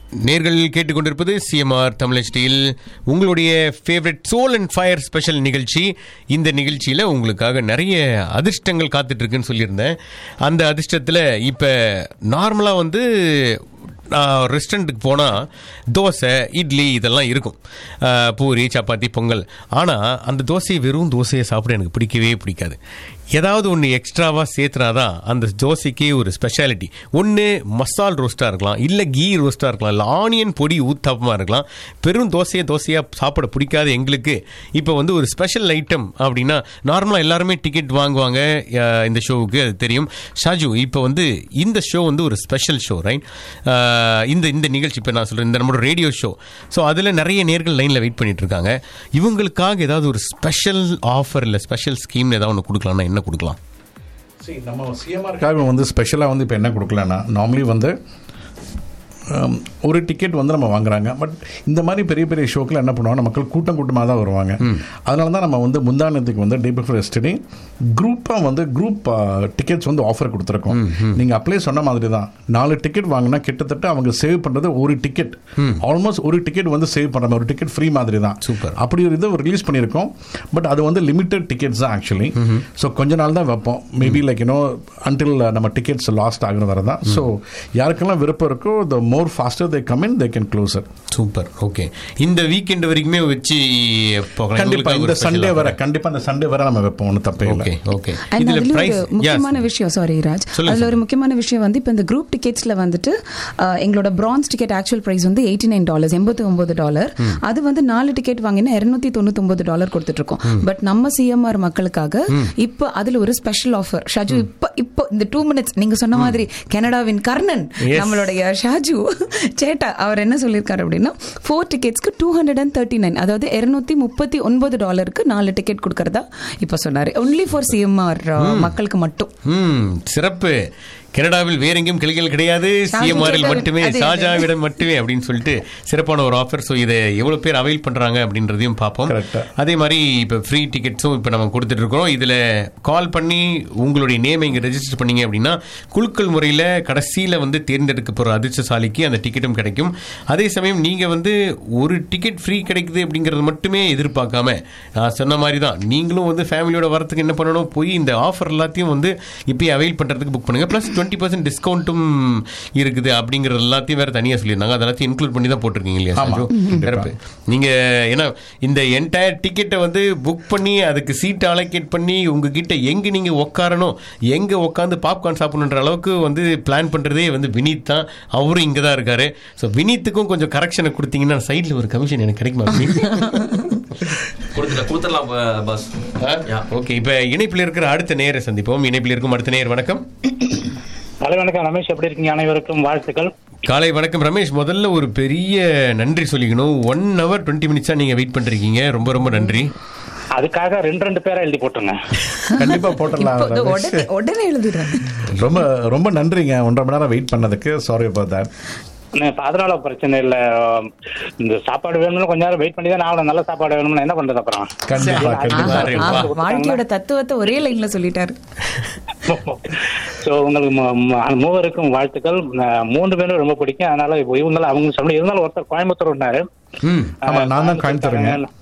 நேர்கள் கேட்டுக்கொண்டிருப்பது சிஎம்ஆர் தமிழ் HDயில் உங்களுடைய favourite soul and fire special நிகழ்ச்சி. இந்த நிகழ்ச்சியில் உங்களுக்காக நிறைய அதிர்ஷ்டங்கள் காத்துட்ருக்குன்னு சொல்லியிருந்தேன். அந்த அதிர்ஷ்டத்தில் இப்போ நார்மலாக வந்து ரெஸ்டாரண்ட்டுக்கு போனால் தோசை, இட்லி இதெல்லாம் இருக்கும், பூரி, சப்பாத்தி, பொங்கல். ஆனால் அந்த தோசையை வெறும் தோசையை சாப்பிட எனக்கு பிடிக்கவே பிடிக்காது. ஏதாவது ஒன்று எக்ஸ்ட்ராவாக சேர்த்துனாதான் அந்த தோசைக்கே ஒரு ஸ்பெஷாலிட்டி. ஒன்று மசால் ரோஸ்ட்டாக இருக்கலாம், இல்லை கீ ரோஸ்ட்டாக இருக்கலாம், இல்லை ஆனியன் பொடி ஊத்தாப்பமாக இருக்கலாம். பெரும் தோசையாக சாப்பிட பிடிக்காது எங்களுக்கு. இப்போ வந்து ஒரு ஸ்பெஷல் ஐட்டம் அப்படின்னா நார்மலாக எல்லாருமே டிக்கெட் வாங்குவாங்க இந்த ஷோவுக்கு, அது தெரியும். ஷாஜு, இப்போ வந்து இந்த ஷோ வந்து ஒரு ஸ்பெஷல் ஷோ, ரைட்? இந்த நிகழ்ச்சி இப்போ நான் சொல்கிறேன், இந்த நம்மளோட ரேடியோ ஷோ. ஸோ அதில் நிறைய நேர்கள் லைனில் வெயிட் பண்ணிட்டு இருக்காங்க. இவங்களுக்காக ஏதாவது ஒரு ஸ்பெஷல் ஆஃபர் இல்லை ஸ்பெஷல் ஸ்கீம் ஏதாவது ஒன்று கொடுக்கலாம்னா என்ன கொடுக்கலாம்? சரி, நம்ம சிஎம்ஆருக்காக வந்து ஸ்பெஷலாக வந்து இப்போ என்ன கொடுக்கலான்னா, நார்மலி வந்து ஒரு டிக்கெட் வந்து நம்ம வாங்குறாங்க. பட் இந்த மாதிரி பெரிய பெரிய ஷோக்கில் என்ன பண்ணுவாங்க, மக்கள் கூட்டமாக தான் வருவாங்க. அதனால தான் நம்ம வந்து முந்தானத்துக்கு வந்து day before yesterday group tickets வந்து ஆஃபர் கொடுத்துருக்கோம். நீங்கள் அப்ளை சொன்ன மாதிரி தான் 4 டிக்கெட் வாங்கினா கிட்டத்தட்ட அவங்க சேவ் பண்ணுறது ஒரு டிக்கெட், ஆல்மோஸ்ட் ஒரு டிக்கெட் வந்து சேவ் பண்ணுற ஒரு டிக்கெட் ஃப்ரீ மாதிரி தான். சூப்பர். அப்படி ஒரு இதை ரிலீஸ் பண்ணியிருக்கோம். பட் அது வந்து லிமிட்டட் டிக்கெட்ஸ் தான் ஆக்சுவலி. ஸோ கொஞ்ச நாள் தான் வைப்போம், மேபி லைக் அன்டில் நம்ம டிக்கெட்ஸ் லாஸ்ட் ஆகிற வர தான். ஸோ யாருக்கெல்லாம் விருப்பம் இருக்கோ the more faster they come in, they can close it. Super. Okay, இந்த வீக்கெண்ட் வரைக்குமே வச்சு கண்டிப்பா இந்த சண்டே வர நம்ம வைப்போம், ஒன்றும் தப்பே இல்லை. ஓகே. இதுல முக்கியமான விஷயம், சாரி ராஜ், அதுல ஒரு முக்கியமான விஷயம் வந்து இப்போ இந்த குரூப் டிக்கெட்ஸ்ல வந்துட்டு எங்களோட பிரான்ஸ் டிக்கெட் ஆக்சுவல் பிரைஸ் வந்து $89, $89. அது வந்து 4 டிக்கெட் வாங்கினா $299 கொடுத்துட்டு இருக்கோம். பட் நம்ம சிஎம்ஆர் மக்களுக்காக இப்போ அதுல ஒரு ஸ்பெஷல் ஆஃபர். ஷாஜு, இப்போ இந்த 2 minutes நீங்க சொன்ன மாதிரி கனடாவின் கர்ணன் நம்மளுடைய ஷாஜு சேட்டா அவர் என்ன சொல்லியிருக்காரு அப்படின்னா, 4 டிக்கெட்ஸ்க்கு $239, அதாவது $239 4 டிக்கெட் கொடுக்கறதா இப்ப சொன்னாரு. ஒன்லி ஃபார் சிஎம்ஆர் மக்களுக்கு மட்டும். சிறப்பு. கனடாவில் வேற எங்கேயும் கிளைகள் கிடையாது, சிஎம்ஆரில் மட்டுமே, ஷாஜாவிடம் மட்டுமே அப்படின்னு சொல்லிட்டு சிறப்பான ஒரு ஆஃபர். ஸோ இதை எவ்வளோ பேர் அவைல் பண்ணுறாங்க அப்படின்றதையும் பார்ப்போம். அதே மாதிரி இப்போ ஃப்ரீ டிக்கெட்ஸும் இப்போ நம்ம கொடுத்துட்டு இருக்கிறோம். இதில் கால் பண்ணி உங்களுடைய நேமை இங்கே ரெஜிஸ்டர் பண்ணீங்க அப்படின்னா குலுக்கல் முறையில் கடைசியில் வந்து தேர்ந்தெடுக்க போகிற அதிர்ஷ்டசாலிக்கு அந்த டிக்கெட்டும் கிடைக்கும். அதே சமயம் நீங்கள் வந்து ஒரு டிக்கெட் ஃப்ரீ கிடைக்குது அப்படிங்கிறது மட்டுமே எதிர்பார்க்காம, நான் சொன்ன மாதிரி தான் நீங்களும் வந்து ஃபேமிலியோட வரத்துக்கு என்ன பண்ணணும், போய் இந்த ஆஃபர் எல்லாத்தையும் வந்து இப்போயே அவைல் பண்ணுறதுக்கு புக் பண்ணுங்கள். ப்ளஸ் 20% டிஸ்கவுண்ட்டும் இருக்குது அப்படிங்கிறது எல்லாத்தையும் வேறு தனியாக சொல்லியிருந்தாங்க. அதெல்லாத்தையும் இன்க்ளூட் பண்ணி தான் போட்டிருக்கீங்க இல்லையா? நீங்கள் ஏன்னா இந்த என்டையர் டிக்கெட்டை வந்து புக் பண்ணி அதுக்கு சீட்டை அலோகேட் பண்ணி உங்ககிட்ட எங்கே நீங்கள் உட்காரணும், எங்கே உட்காந்து பாப்கார்ன் சாப்பிடணுன்ற அளவுக்கு வந்து பிளான் பண்ணுறதே வந்து வினீத் தான். அவரும் இங்கே தான் இருக்காரு. ஸோ வினீத்துக்கும் கொஞ்சம் கரெக்ஷனை கொடுத்தீங்கன்னா சைடில் ஒரு கமிஷன் எனக்கு கிடைக்குமா? ஓகே, இப்போ இணைப்பில் இருக்கிற அடுத்த நேரை சந்திப்போம். இணைப்பில் இருக்கும் அடுத்த நேர். வணக்கம். காலை வணக்கம் ரமேஷ், எப்படி இருக்கீங்க? அனைவருக்கும் வாழ்த்துக்கள். காலை வணக்கம் ரமேஷ். முதல்ல ஒரு பெரிய நன்றி சொல்லிக்கணும். 1 hour 20 minutes நீங்க வெயிட் பண்றீங்க, ரொம்ப ரொம்ப நன்றி. அதுக்காக 2 பேரை எழுதி போட்டுருங்க. கண்டிப்பா போட்டுடலாம், உடனே எழுதிடுறேன். ரொம்ப ரொம்ப நன்றிங்க 1.5 மணி நேரம் வெயிட் பண்ணதுக்கு. Sorry about that. அதனால பிரச்சனை இல்லை. இந்த சாப்பாடு வேணும்னு கொஞ்ச நேரம் வெயிட் பண்ணி தான் நான் நல்ல சாப்பாடு வேணும்னு என்ன பண்றது? அப்புறம் வாழ்க்கையோட தத்துவத்தை ஒரே லைன்ல சொல்லிட்டாரு. ஸோ உங்களுக்கு மூவருக்கும் வாழ்த்துக்கள். 3 பேரும் ரொம்ப பிடிக்கும். அதனால இவங்களும் அவங்க சொல்ல இருந்தாலும் ஒருத்தர் கோயம்புத்தூர் இருந்தாரு. நான் தான் கோயம்புத்தூருங்க.